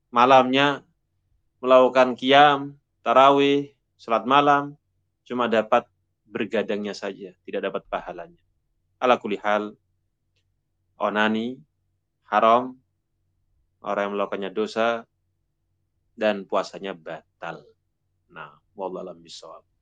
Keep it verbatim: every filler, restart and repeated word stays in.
malamnya melakukan qiyam, tarawih, salat malam, cuma dapat bergadangnya saja, tidak dapat pahalanya. Ala kulli hal, onani, haram, orang yang melakukannya dosa, dan puasanya batal. Nah, wallahu a'lam bishawab.